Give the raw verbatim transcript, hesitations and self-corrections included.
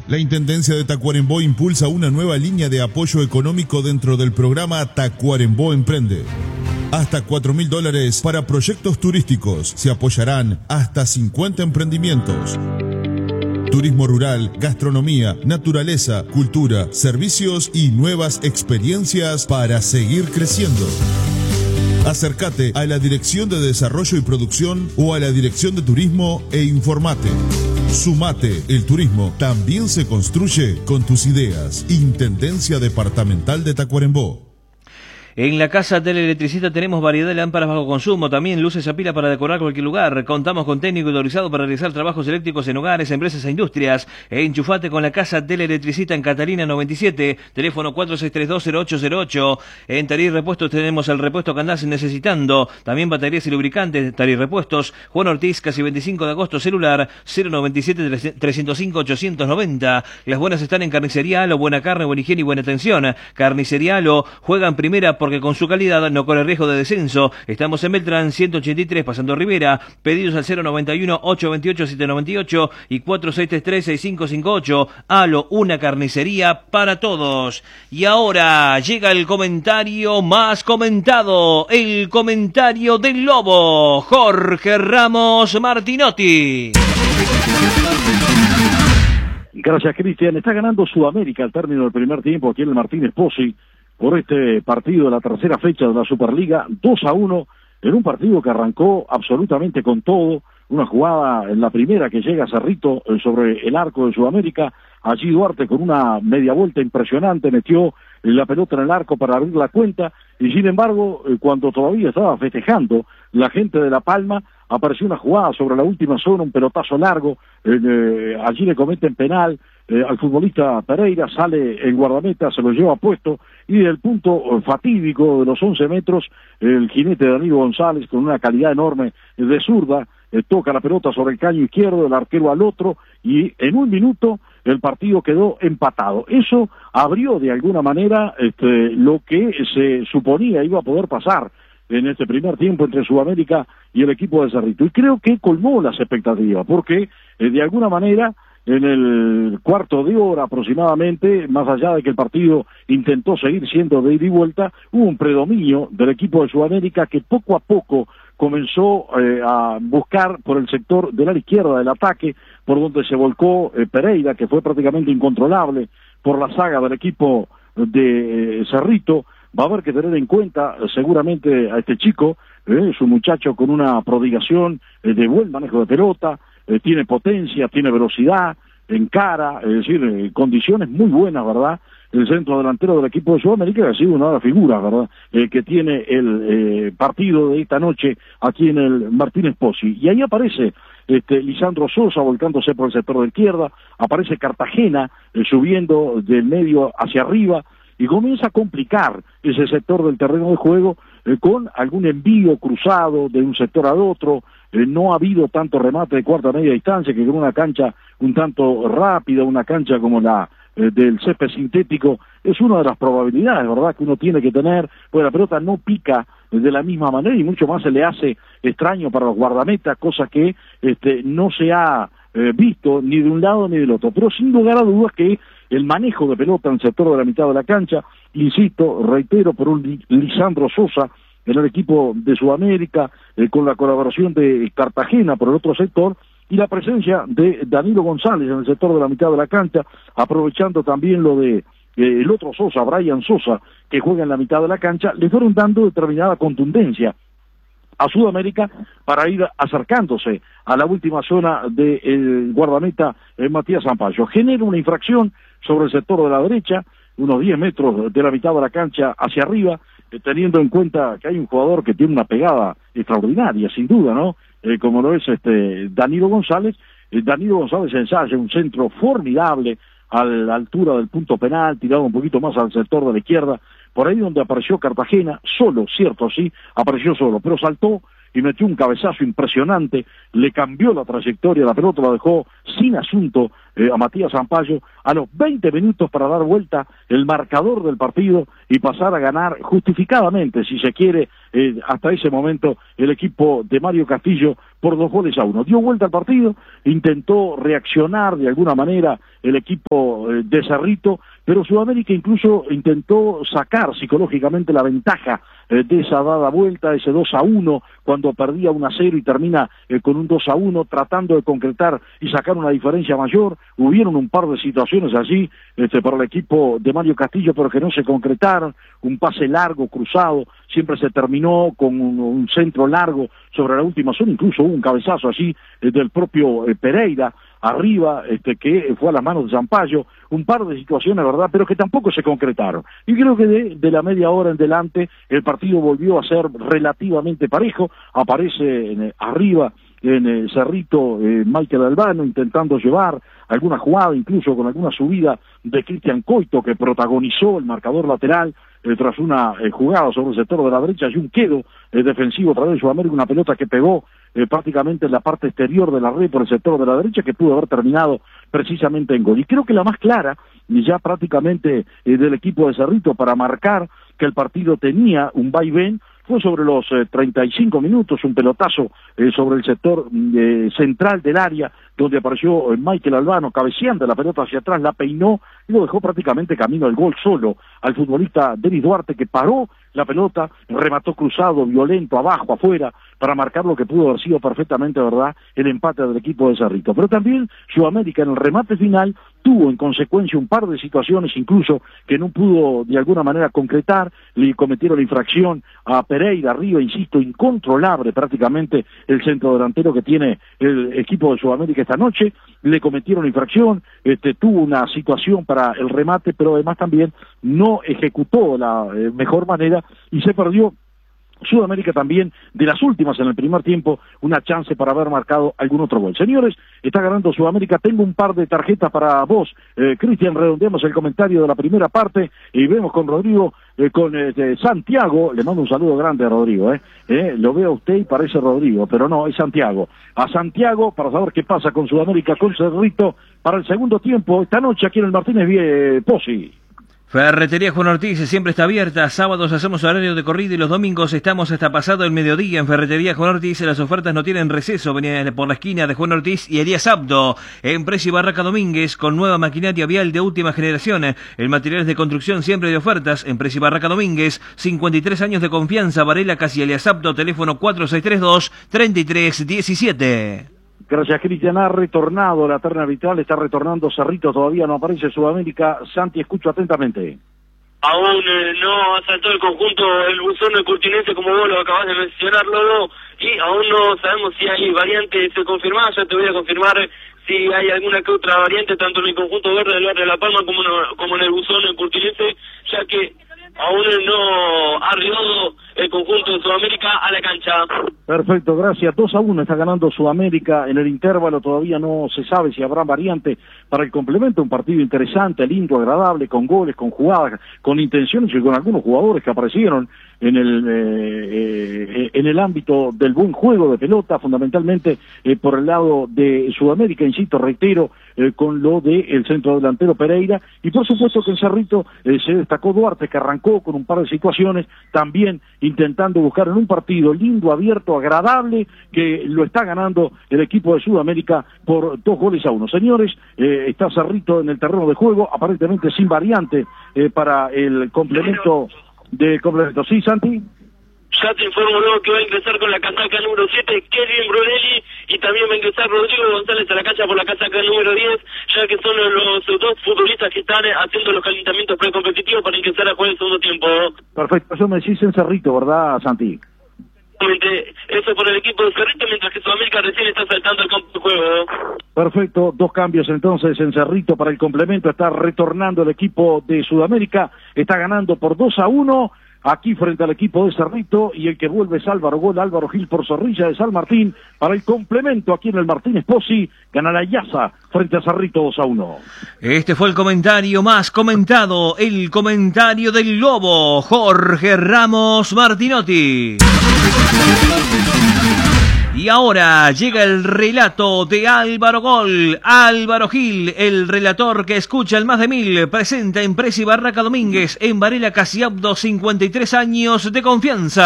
La Intendencia de Tacuarembó impulsa una nueva línea de apoyo económico dentro del programa Tacuarembó Emprende. Hasta cuatro mil dólares para proyectos turísticos. Se apoyarán hasta cincuenta emprendimientos. Turismo rural, gastronomía, naturaleza, cultura, servicios y nuevas experiencias para seguir creciendo. Acércate a la Dirección de Desarrollo y Producción o a la Dirección de Turismo e informate. Sumate, el turismo también se construye con tus ideas. Intendencia Departamental de Tacuarembó. En la casa Teleelectricista tenemos variedad de lámparas bajo consumo, también luces a pila para decorar cualquier lugar. Contamos con técnico autorizado para realizar trabajos eléctricos en hogares, empresas e industrias. E enchufate con la casa Teleelectricista en Catalina noventa y siete, teléfono cuatro seis tres dos cero ocho cero ocho. En Tarí Repuestos tenemos el repuesto que andás necesitando. También baterías y lubricantes, Tarí Repuestos. Juan Ortiz, casi veinticinco de agosto, celular cero noventa y siete, trescientos cinco, ochocientos noventa. Las buenas están en Carnicería Alo, buena carne, buena higiene y buena atención. Carnicería Alo, juegan primera por porque con su calidad no corre riesgo de descenso. Estamos en Beltrán ciento ochenta y tres, pasando Rivera. Pedidos al cero noventa y uno, ochocientos veintiocho, setecientos noventa y ocho y cuatro seis tres tres, seis cinco cinco ocho. Alo, una carnicería para todos. Y ahora llega el comentario más comentado, el comentario del Lobo, Jorge Ramos Martinotti. Gracias, Cristian. Está ganando Sudamérica al término del primer tiempo aquí en el Martínez Pozzi por este partido de la tercera fecha de la Superliga, dos a uno, en un partido que arrancó absolutamente con todo, una jugada en la primera que llega Cerrito sobre el arco de Sudamérica, allí Duarte con una media vuelta impresionante metió la pelota en el arco para abrir la cuenta, y sin embargo, cuando todavía estaba festejando la gente de La Palma, apareció una jugada sobre la última zona, un pelotazo largo, eh, allí le cometen penal, Eh, al futbolista Pereira, sale el guardameta, se lo lleva puesto, y del punto fatídico de los once metros, el jinete Danilo González, con una calidad enorme de zurda, eh, toca la pelota sobre el caño izquierdo, el arquero al otro, y en un minuto el partido quedó empatado. Eso abrió de alguna manera este, lo que se suponía iba a poder pasar en este primer tiempo entre Sudamérica y el equipo de Cerrito, y creo que colmó las expectativas, porque eh, de alguna manera en el cuarto de hora aproximadamente, más allá de que el partido intentó seguir siendo de ida y vuelta, hubo un predominio del equipo de Sudamérica que poco a poco comenzó eh, a buscar por el sector del ala izquierda del ataque, por donde se volcó eh, Pereira, que fue prácticamente incontrolable por la saga del equipo de eh, Cerrito. Va a haber que tener en cuenta eh, seguramente a este chico, eh, su muchacho con una prodigación eh, de buen manejo de pelota, Eh, tiene potencia, tiene velocidad, encara, es decir, eh, condiciones muy buenas, ¿verdad? El centro delantero del equipo de Sudamérica, que ha sido una de las figuras, ¿verdad?, eh, que tiene el eh, partido de esta noche aquí en el Martínez Pozzi. Y ahí aparece este, Lisandro Sosa volcándose por el sector de izquierda, aparece Cartagena eh, subiendo del medio hacia arriba, y comienza a complicar ese sector del terreno de juego eh, con algún envío cruzado de un sector al otro. Eh, no ha habido tanto remate de cuarta a media distancia, que con una cancha un tanto rápida, una cancha como la eh, del césped sintético, es una de las probabilidades, ¿verdad?, que uno tiene que tener, pues la pelota no pica de la misma manera y mucho más se le hace extraño para los guardametas, cosa que este, no se ha eh, visto ni de un lado ni del otro, pero sin lugar a dudas que el manejo de pelota en el sector de la mitad de la cancha, insisto, reitero, por un Lisandro Sosa en el equipo de Sudamérica, eh, con la colaboración de Cartagena por el otro sector, y la presencia de Danilo González en el sector de la mitad de la cancha, aprovechando también lo de eh, el otro Sosa, Brian Sosa, que juega en la mitad de la cancha, le fueron dando determinada contundencia a Sudamérica para ir acercándose a la última zona del guardameta eh, Matías Zampayo. Genera una infracción sobre el sector de la derecha, unos diez metros de la mitad de la cancha hacia arriba, eh, teniendo en cuenta que hay un jugador que tiene una pegada extraordinaria, sin duda, ¿no? Eh, como lo es este Danilo González. Eh, Danilo González ensaya un centro formidable a la altura del punto penal, tirado un poquito más al sector de la izquierda, por ahí donde apareció Cartagena, solo, cierto, sí, apareció solo, pero saltó y metió un cabezazo impresionante, le cambió la trayectoria, la pelota la dejó sin asunto eh, a Matías Zampayo a los veinte minutos para dar vuelta el marcador del partido y pasar a ganar justificadamente, si se quiere, eh, hasta ese momento el equipo de Mario Castillo por dos goles a uno. Dio vuelta al partido, intentó reaccionar de alguna manera el equipo eh, de Cerrito, pero Sudamérica incluso intentó sacar psicológicamente la ventaja eh, de esa dada vuelta, ese dos a uno, cuando perdía uno a cero y termina eh, con un dos a uno, tratando de concretar y sacar una diferencia mayor. Hubieron un par de situaciones allí este, para el equipo de Mario Castillo, pero que no se concretaron, un pase largo, cruzado, siempre se terminó con un, un centro largo sobre la última zona, incluso hubo un cabezazo allí eh, del propio eh, Pereira, arriba, este, que fue a las manos de Zampayo, un par de situaciones, ¿verdad?, pero que tampoco se concretaron. Y creo que de, de la media hora en delante el partido volvió a ser relativamente parejo, aparece en, arriba en el Cerrito eh, Michael Albano intentando llevar alguna jugada, incluso con alguna subida de Cristian Coito, que protagonizó el marcador lateral eh, tras una eh, jugada sobre el sector de la derecha y un quedo eh, defensivo a través de Sudamérica, una pelota que pegó eh, prácticamente en la parte exterior de la red por el sector de la derecha, que pudo haber terminado precisamente en gol. Y creo que la más clara, y ya prácticamente eh, del equipo de Cerrito, para marcar que el partido tenía un vaivén, fue sobre los eh, treinta y cinco minutos, un pelotazo eh, sobre el sector eh, central del área, donde apareció eh, Michael Albano, cabeceando la pelota hacia atrás, la peinó y lo dejó prácticamente camino al gol solo al futbolista Denis Duarte, que paró la pelota, remató cruzado, violento, abajo, afuera, para marcar lo que pudo haber sido perfectamente, ¿verdad?, el empate del equipo de Cerrito. Pero también Sudamérica en el remate final tuvo en consecuencia un par de situaciones incluso que no pudo de alguna manera concretar, le cometieron infracción a Pereira arriba, insisto, incontrolable prácticamente el centro delantero que tiene el equipo de Sudamérica esta noche, le cometieron infracción, este, tuvo una situación para el remate, pero además también no ejecutó la eh, mejor manera y se perdió Sudamérica también, de las últimas en el primer tiempo, una chance para haber marcado algún otro gol. Señores, está ganando Sudamérica. Tengo un par de tarjetas para vos, eh, Cristian. Redondeamos el comentario de la primera parte y vemos con Rodrigo, eh, con eh, Santiago. Le mando un saludo grande a Rodrigo, eh. Eh, lo veo a usted y parece Rodrigo, pero no, es Santiago. A Santiago para saber qué pasa con Sudamérica, con Cerrito para el segundo tiempo esta noche aquí en el Martínez Vie Pozzi. Ferretería Juan Ortiz siempre está abierta, sábados hacemos horario de corrido y los domingos estamos hasta pasado el mediodía en Ferretería Juan Ortiz. Las ofertas no tienen receso, venía por la esquina de Juan Ortiz y Elías Abdo. Empresa y Barraca Domínguez con nueva maquinaria vial de última generación. El material es de construcción siempre de ofertas. Empresa y Barraca Domínguez, cincuenta y tres años de confianza, Varela Casi Elías Abdo, teléfono cuatro seis tres dos, tres tres uno siete. Gracias, Cristian. Ha retornado la terna arbitral, está retornando Cerrito, todavía no aparece Sudamérica. Santi, escucho atentamente. Aún eh, no asaltó el conjunto el buzón del Curtinense, como vos lo acabas de mencionar, Lolo, y aún no sabemos si hay variantes confirmadas. Ya te voy a confirmar si hay alguna que otra variante, tanto en el conjunto verde del barrio de La Palma como, no, como en el buzón del Curtinense, ya que aún no ha arribado el conjunto de Sudamérica a la cancha. Perfecto, gracias. dos a uno está ganando Sudamérica en el intervalo, todavía no se sabe si habrá variante para el complemento, un partido interesante, lindo, agradable, con goles, con jugadas, con intenciones y con algunos jugadores que aparecieron en el eh, eh, en el ámbito del buen juego de pelota, fundamentalmente eh, por el lado de Sudamérica, insisto, reitero, eh, con lo del centro delantero Pereira, y por supuesto que en Cerrito eh, se destacó Duarte, que arrancó con un par de situaciones, también intentando buscar en un partido lindo, abierto, agradable, que lo está ganando el equipo de Sudamérica por dos goles a uno. Señores, eh, está Cerrito en el terreno de juego, aparentemente sin variante eh, para el complemento de complemento. ¿Sí, Santi? Ya te informo luego que va a ingresar con la casaca número siete, Kevin Brunelli, y también va a ingresar Rodrigo González a la cancha por la casaca número diez, ya que son los dos futbolistas que están haciendo los calentamientos precompetitivos para ingresar a jugar el segundo tiempo. Perfecto, eso me decís en Cerrito, ¿verdad, Santi? Eso por el equipo de Cerrito, mientras que Sudamérica recién está saltando al campo de juego. Perfecto, dos cambios entonces en Cerrito para el complemento, está retornando el equipo de Sudamérica, está ganando por dos a uno aquí frente al equipo de Cerrito, y el que vuelve es Álvaro Gol, Álvaro Gil por Zorrilla de San Martín para el complemento aquí en el Martínez Pozzi, gana la Yaza frente a Cerrito dos a uno. Este fue el comentario más comentado, el comentario del Lobo, Jorge Ramos Martinotti. Y ahora llega el relato de Álvaro Gol, Álvaro Gil, el relator que escucha el más de mil, presenta Empresa y Barraca Domínguez en Varela Casi Abdo, cincuenta y tres años de confianza.